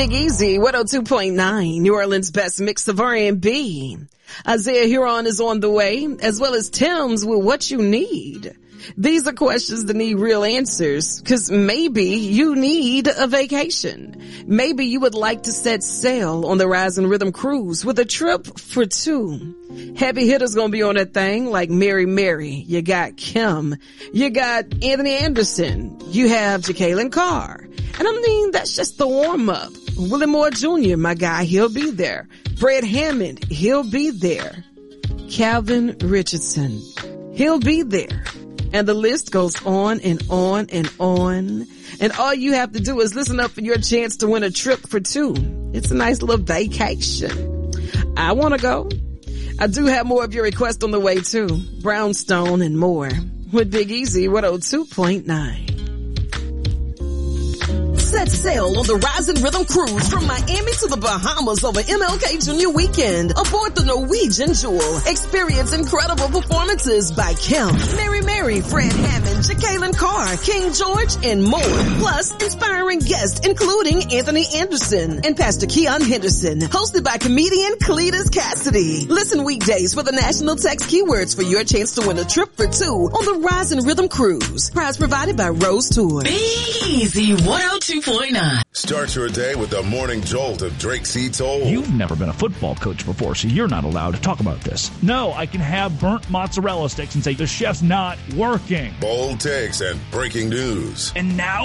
Big Easy, 102.9, New Orleans' best mix of R&B. Isaiah Huron is on the way, as well as Tim's with What You Need. These are questions that need real answers, cause maybe you need a vacation. Maybe you would like to set sail on the Rise and Rhythm cruise with a trip for two. Heavy hitters gonna be on that thing like Mary Mary. You got Kim. You got Anthony Anderson. You have Jacqueline Carr. And I mean, that's just the warm up. Willie Moore Jr., my guy, he'll be there. Fred Hammond, he'll be there. Calvin Richardson, he'll be there. And the list goes on and on and on. And all you have to do is listen up for your chance to win a trip for two. It's a nice little vacation. I want to go. I do have more of your requests on the way too. Brownstone and more with Big Easy 102.9. Set sail on the Rise and Rhythm cruise from Miami to the Bahamas over MLK Jr. weekend. Aboard the Norwegian Jewel. Experience incredible performances by Kim, Mary Mary, Fred Hammond, Jacqueline Carr, King George, and more. Plus, inspiring guests including Anthony Anderson and Pastor Keon Henderson. Hosted by comedian Cletus Cassidy. Listen weekdays for the national text keywords for your chance to win a trip for two on the Rise and Rhythm cruise. Prize provided by Rose Tours. Be easy, 102.9. Start your day with the morning jolt of Drake C. Toll. You've never been a football coach before, so you're not allowed to talk about this. No, I can have burnt mozzarella sticks and say the chef's not working. Bold takes and breaking news. And now